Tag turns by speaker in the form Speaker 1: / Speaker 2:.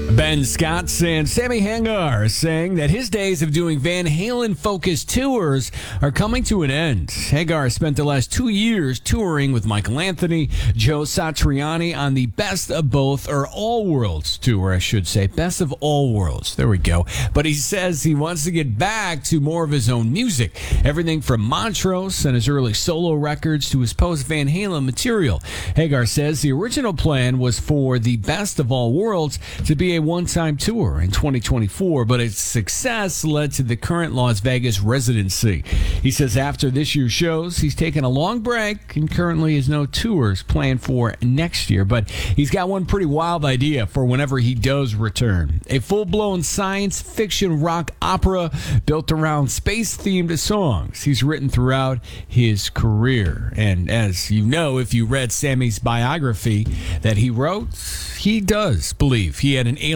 Speaker 1: Ben Scott and Sammy Hagar saying that his days of doing Van Halen-focused tours are coming to an end. Hagar spent the last 2 years touring with Michael Anthony, Joe Satriani on the Best of Both, or All Worlds tour, I should say. Best of All Worlds. There we go. But he says he wants to get back to more of his own music. Everything from Montrose and his early solo records to his post-Van Halen material. Hagar says the original plan was for the Best of All Worlds to be a one-time tour in 2024, but its success led to the current Las Vegas residency. He says after this year's shows, he's taken a long break and currently has no tours planned for next year, but he's got one pretty wild idea for whenever he does return. A full-blown science fiction rock opera built around space-themed songs he's written throughout his career. And as you know, if you read Sammy's biography that he wrote, he does believe he had an